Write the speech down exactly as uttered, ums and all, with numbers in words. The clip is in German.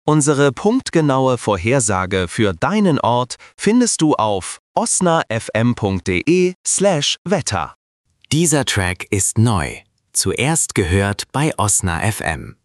Unsere punktgenaue Vorhersage für deinen Ort findest du auf osnafm.de slash Wetter. Dieser Track ist neu. Zuerst gehört bei Osna F M.